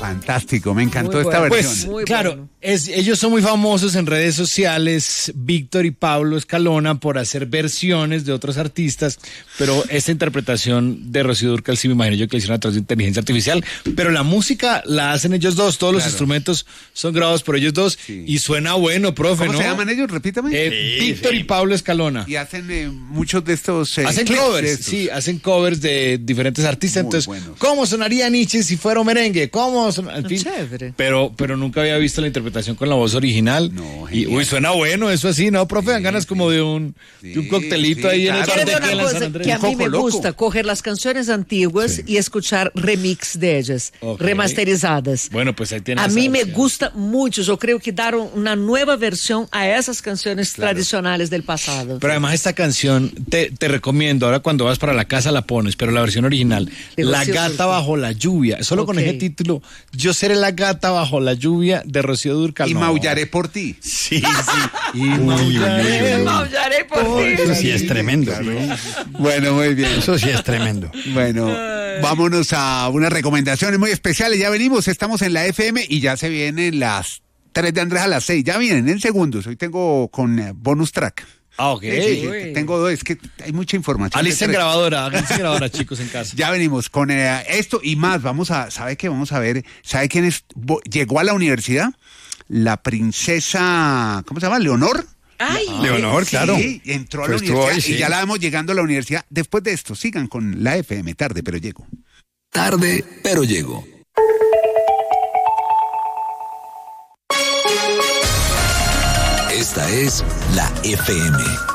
Fantástico, me encantó esta versión. Pues, claro, ellos son muy famosos en redes sociales, Víctor y Pablo Escalona, por hacer versiones de otros artistas, pero esta interpretación de Rocío Dúrcal sí me imagino yo que la hicieron a través de inteligencia artificial, pero la música la hacen ellos dos, todos los instrumentos son grabados por ellos dos, y suena bueno, profe, ¿Cómo ¿no? se llaman ellos? Repítame. Víctor y Pablo Escalona. Y hacen muchos de estos... hacen covers, sí, hacen covers de diferentes artistas, muy entonces, buenos. ¿cómo sonaría Nietzsche si fuera un merengue? En fin, pero nunca había visto la interpretación con la voz original. No, y uy, suena bueno eso así, ¿no, profe? Dan ganas como de un coctelito ahí en el Quiero ver Tequila una en San cosa Andrés. que a mí Un me coco gusta, loco. coger las canciones antiguas y escuchar remix de ellas, remasterizadas. Bueno, pues ahí tienes A esa mí me versión. gusta mucho, yo creo que dar una nueva versión a esas canciones tradicionales del pasado. Pero además esta canción te recomiendo, ahora cuando vas para la casa la pones, pero la versión original, De La Rocío gata Dúrcal. bajo la lluvia, solo con Ok. ese título, yo seré la gata bajo la lluvia de Rocío Dúrcal. Y no. maullaré por ti. Sí, sí. Y maullaré. Maullaré por ti. Eso sí es tremendo. Bueno, muy bien. Eso sí es tremendo. Bueno, vámonos a unas recomendaciones muy especiales. Ya venimos, estamos en la FM y ya se vienen las 3 de Andrés a las 6. Ya vienen en segundos. Hoy tengo con bonus track. Ah, ok. Sí, tengo dos, es que hay mucha información. Alisten grabadora, chicos, en casa. Ya venimos con esto y más. ¿Sabe qué? Vamos a ver, ¿sabe quién es? Llegó a la universidad la princesa, ¿cómo se llama? ¿Leonor? Ay, Leonor, claro. Sí, entró a la Pues estuvo universidad ahí, y sí. ya la vamos llegando a la universidad. Después de esto, sigan con la FM, tarde, pero llego. Tarde, pero llego. Esta es la FM.